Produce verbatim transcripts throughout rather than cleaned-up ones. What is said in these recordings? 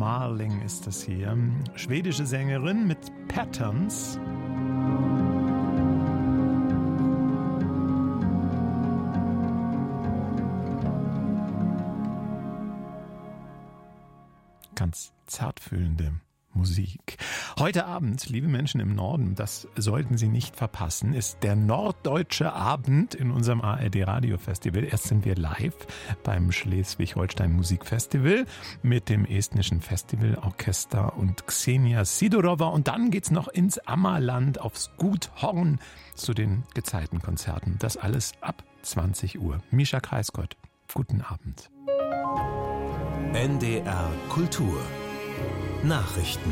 Marling ist das hier. Schwedische Sängerin mit Patterns. Ganz zartfühlende Musik. Heute Abend, liebe Menschen im Norden, das sollten Sie nicht verpassen, ist der Norddeutsche Abend in unserem A R D Radio Festival. Erst sind wir live beim Schleswig-Holstein Musikfestival mit dem estnischen Festivalorchester und Xenia Sidorova. Und dann geht's noch ins Ammerland aufs Gut Horn zu den Gezeitenkonzerten. Das alles ab zwanzig Uhr. Mischa Kreisgott, guten Abend. N D R Kultur Nachrichten.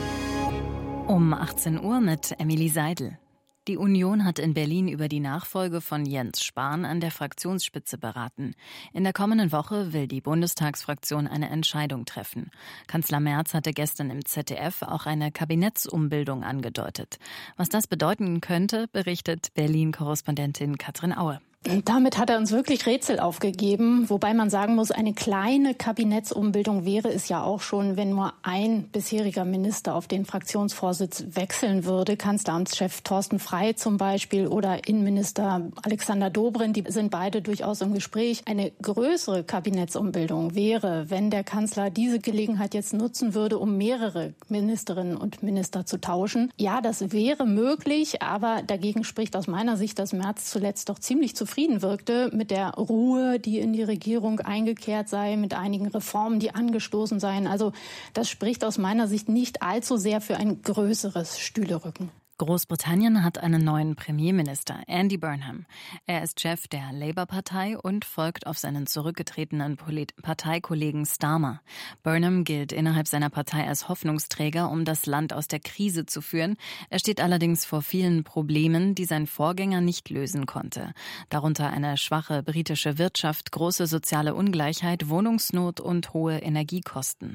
Um achtzehn Uhr mit Emily Seidel. Die Union hat in Berlin über die Nachfolge von Jens Spahn an der Fraktionsspitze beraten. In der kommenden Woche will die Bundestagsfraktion eine Entscheidung treffen. Kanzler Merz hatte gestern im Z D F auch eine Kabinettsumbildung angedeutet. Was das bedeuten könnte, berichtet Berlin-Korrespondentin Katrin Aue. Damit hat er uns wirklich Rätsel aufgegeben, wobei man sagen muss, eine kleine Kabinettsumbildung wäre es ja auch schon, wenn nur ein bisheriger Minister auf den Fraktionsvorsitz wechseln würde. Kanzleramtschef Thorsten Frey zum Beispiel oder Innenminister Alexander Dobrindt, die sind beide durchaus im Gespräch. Eine größere Kabinettsumbildung wäre, wenn der Kanzler diese Gelegenheit jetzt nutzen würde, um mehrere Ministerinnen und Minister zu tauschen. Ja, das wäre möglich, aber dagegen spricht aus meiner Sicht, dass Merz zuletzt doch ziemlich zufrieden Frieden wirkte mit der Ruhe, die in die Regierung eingekehrt sei, mit einigen Reformen, die angestoßen seien. Also das spricht aus meiner Sicht nicht allzu sehr für ein größeres Stühlerücken. Großbritannien hat einen neuen Premierminister, Andy Burnham. Er ist Chef der Labour-Partei und folgt auf seinen zurückgetretenen Parteikollegen Starmer. Burnham gilt innerhalb seiner Partei als Hoffnungsträger, um das Land aus der Krise zu führen. Er steht allerdings vor vielen Problemen, die sein Vorgänger nicht lösen konnte. Darunter eine schwache britische Wirtschaft, große soziale Ungleichheit, Wohnungsnot und hohe Energiekosten.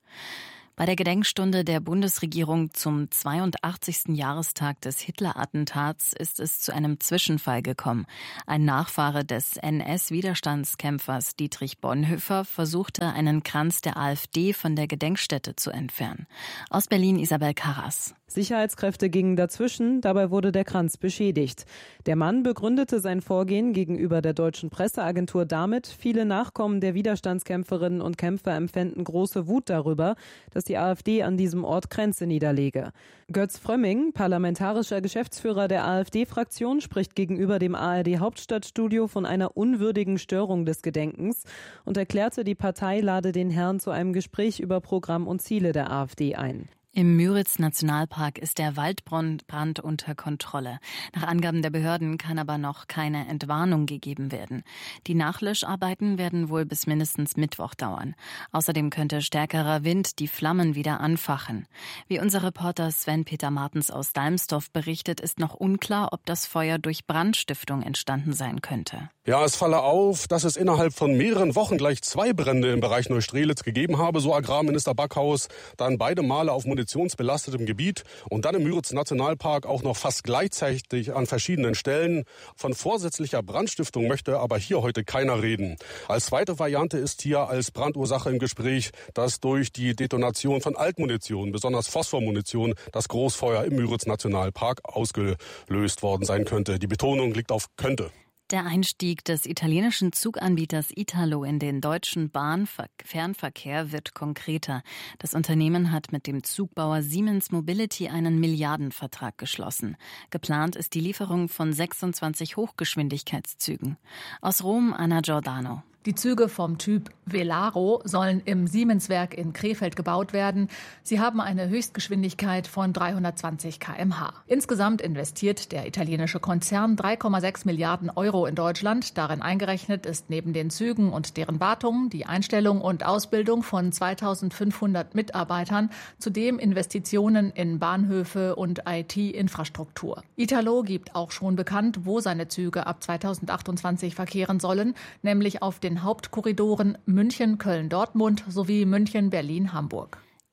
Bei der Gedenkstunde der Bundesregierung zum zweiundachtzigsten Jahrestag des Hitler-Attentats ist es zu einem Zwischenfall gekommen. Ein Nachfahre des N S-Widerstandskämpfers Dietrich Bonhoeffer versuchte, einen Kranz der AfD von der Gedenkstätte zu entfernen. Aus Berlin Isabel Karras. Sicherheitskräfte gingen dazwischen, dabei wurde der Kranz beschädigt. Der Mann begründete sein Vorgehen gegenüber der deutschen Presseagentur damit, viele Nachkommen der Widerstandskämpferinnen und Kämpfer empfänden große Wut darüber, dass die AfD an diesem Ort Kränze niederlege. Götz Frömming, parlamentarischer Geschäftsführer der AfD-Fraktion, spricht gegenüber dem A R D-Hauptstadtstudio von einer unwürdigen Störung des Gedenkens und erklärte, die Partei lade den Herrn zu einem Gespräch über Programm und Ziele der AfD ein. Im Müritz-Nationalpark ist der Waldbrand unter Kontrolle. Nach Angaben der Behörden kann aber noch keine Entwarnung gegeben werden. Die Nachlöscharbeiten werden wohl bis mindestens Mittwoch dauern. Außerdem könnte stärkerer Wind die Flammen wieder anfachen. Wie unser Reporter Sven-Peter Martens aus Dalmstorf berichtet, ist noch unklar, ob das Feuer durch Brandstiftung entstanden sein könnte. Ja, es falle auf, dass es innerhalb von mehreren Wochen gleich zwei Brände im Bereich Neustrelitz gegeben habe, so Agrarminister Backhaus, dann beide Male auf munitionsbelastetem Gebiet und dann im Müritz-Nationalpark auch noch fast gleichzeitig an verschiedenen Stellen. Von vorsätzlicher Brandstiftung möchte aber hier heute keiner reden. Als zweite Variante ist hier als Brandursache im Gespräch, dass durch die Detonation von Altmunition, besonders Phosphormunition, das Großfeuer im Müritz-Nationalpark ausgelöst worden sein könnte. Die Betonung liegt auf könnte. Der Einstieg des italienischen Zuganbieters Italo in den deutschen Bahnfernverkehr wird konkreter. Das Unternehmen hat mit dem Zugbauer Siemens Mobility einen Milliardenvertrag geschlossen. Geplant ist die Lieferung von sechsundzwanzig Hochgeschwindigkeitszügen. Aus Rom Anna Giordano. Die Züge vom Typ Velaro sollen im Siemens-Werk in Krefeld gebaut werden. Sie haben eine Höchstgeschwindigkeit von dreihundertzwanzig Kilometer pro Stunde. Insgesamt investiert der italienische Konzern drei Komma sechs Milliarden Euro in Deutschland. Darin eingerechnet ist neben den Zügen und deren Wartung die Einstellung und Ausbildung von zweitausendfünfhundert Mitarbeitern, zudem Investitionen in Bahnhöfe und I T-Infrastruktur. Italo gibt auch schon bekannt, wo seine Züge ab zweitausendachtundzwanzig verkehren sollen, nämlich auf den Hauptkorridoren München, Köln, Dortmund sowie München, Berlin, Hamburg.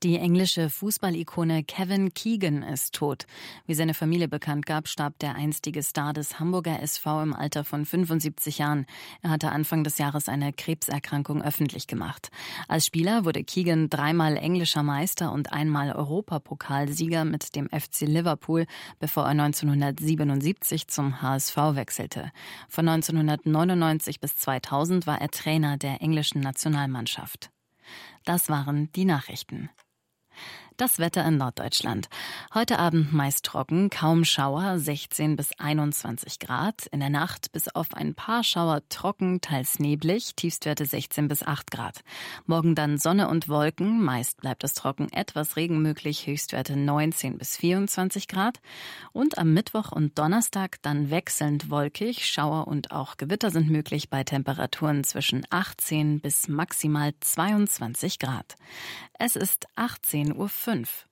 Die englische Fußballikone Kevin Keegan ist tot. Wie seine Familie bekannt gab, starb der einstige Star des Hamburger S V im Alter von fünfundsiebzig Jahren. Er hatte Anfang des Jahres eine Krebserkrankung öffentlich gemacht. Als Spieler wurde Keegan dreimal englischer Meister und einmal Europapokalsieger mit dem F C Liverpool, bevor er neunzehnhundertsiebenundsiebzig zum H S V wechselte. Von neunzehnhundertneunundneunzig bis zweitausend war er Trainer der englischen Nationalmannschaft. Das waren die Nachrichten. Das Wetter in Norddeutschland. Heute Abend meist trocken, kaum Schauer, sechzehn bis einundzwanzig Grad. In der Nacht bis auf ein paar Schauer trocken, teils neblig, Tiefstwerte sechzehn bis acht Grad. Morgen dann Sonne und Wolken, meist bleibt es trocken, etwas Regen möglich, Höchstwerte neunzehn bis vierundzwanzig Grad. Und am Mittwoch und Donnerstag dann wechselnd wolkig, Schauer und auch Gewitter sind möglich bei Temperaturen zwischen achtzehn bis maximal zweiundzwanzig Grad. Es ist achtzehn Uhr fünf.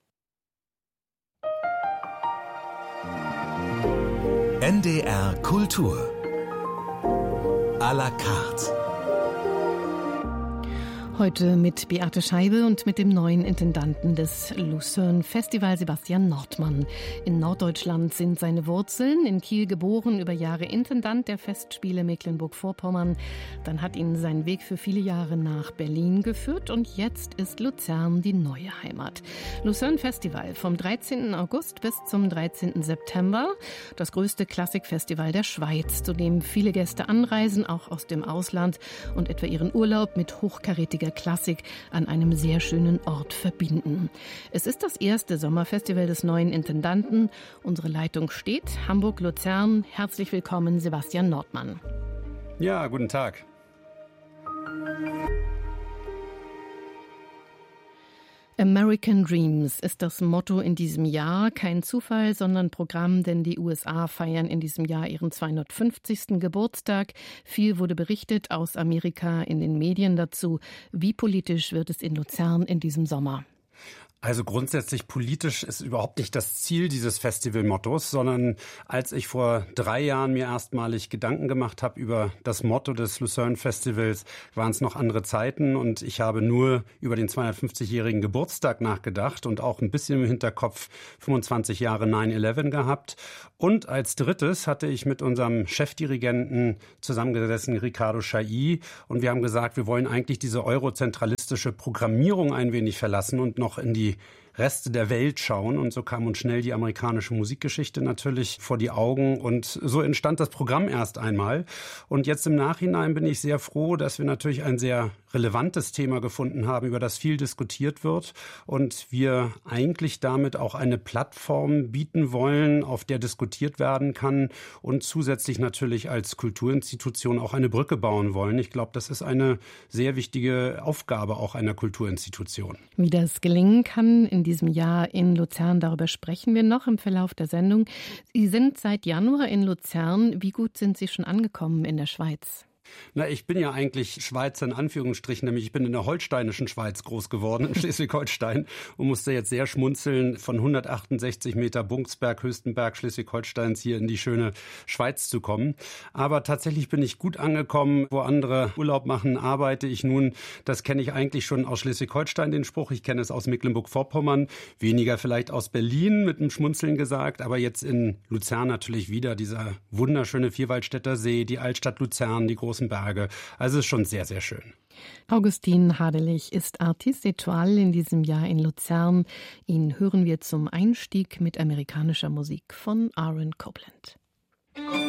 N D R Kultur à la carte. Heute mit Beate Scheibe und mit dem neuen Intendanten des Lucerne Festival, Sebastian Nordmann. In Norddeutschland sind seine Wurzeln. In Kiel geboren, über Jahre Intendant der Festspiele Mecklenburg-Vorpommern. Dann hat ihn sein Weg für viele Jahre nach Berlin geführt und jetzt ist Luzern die neue Heimat. Lucerne Festival vom dreizehnten August bis zum dreizehnten September. Das größte Klassikfestival der Schweiz, zu dem viele Gäste anreisen, auch aus dem Ausland, und etwa ihren Urlaub mit hochkarätiger Klassik an einem sehr schönen Ort verbinden. Es ist das erste Sommerfestival des neuen Intendanten. Unsere Leitung steht, Hamburg-Luzern. Herzlich willkommen, Sebastian Nordmann. Ja, guten Tag. American Dreams ist das Motto in diesem Jahr. Kein Zufall, sondern Programm, denn die U S A feiern in diesem Jahr ihren zweihundertfünfzigsten Geburtstag. Viel wurde berichtet aus Amerika in den Medien dazu. Wie politisch wird es in Luzern in diesem Sommer? Also grundsätzlich politisch ist überhaupt nicht das Ziel dieses Festivalmottos, sondern als ich vor drei Jahren mir erstmalig Gedanken gemacht habe über das Motto des Lucerne Festivals, waren es noch andere Zeiten und ich habe nur über den zweihundertfünfzigjährigen Geburtstag nachgedacht und auch ein bisschen im Hinterkopf fünfundzwanzig Jahre neun elf gehabt. Und als drittes hatte ich mit unserem Chefdirigenten zusammengesessen, Ricardo Chailly, und wir haben gesagt, wir wollen eigentlich diese eurozentralistische Programmierung ein wenig verlassen und noch in die Reste der Welt schauen. Und so kam uns schnell die amerikanische Musikgeschichte natürlich vor die Augen. Und so entstand das Programm erst einmal. Und jetzt im Nachhinein bin ich sehr froh, dass wir natürlich ein sehr relevantes Thema gefunden haben, über das viel diskutiert wird. Und wir eigentlich damit auch eine Plattform bieten wollen, auf der diskutiert werden kann. Und zusätzlich natürlich als Kulturinstitution auch eine Brücke bauen wollen. Ich glaube, das ist eine sehr wichtige Aufgabe auch einer Kulturinstitution. Wie das gelingen kann in diesem Jahr in Luzern, darüber sprechen wir noch im Verlauf der Sendung. Sie sind seit Januar in Luzern. Wie gut sind Sie schon angekommen in der Schweiz? Na, ich bin ja eigentlich Schweizer in Anführungsstrichen, nämlich ich bin in der holsteinischen Schweiz groß geworden, in Schleswig-Holstein, und musste jetzt sehr schmunzeln, von hundertachtundsechzig Meter Bungsberg, höchsten Berg Schleswig-Holsteins, hier in die schöne Schweiz zu kommen. Aber tatsächlich bin ich gut angekommen. Wo andere Urlaub machen, arbeite ich nun. Das kenne ich eigentlich schon aus Schleswig-Holstein, den Spruch. Ich kenne es aus Mecklenburg-Vorpommern, weniger vielleicht aus Berlin, mit einem Schmunzeln gesagt, aber jetzt in Luzern natürlich wieder dieser wunderschöne Vierwaldstätter See, die Altstadt Luzern, die großen Berge. Also es ist schon sehr, sehr schön. Augustin Hadelich ist Artiste Étoile in diesem Jahr in Luzern. Ihn hören wir zum Einstieg mit amerikanischer Musik von Aaron Copland.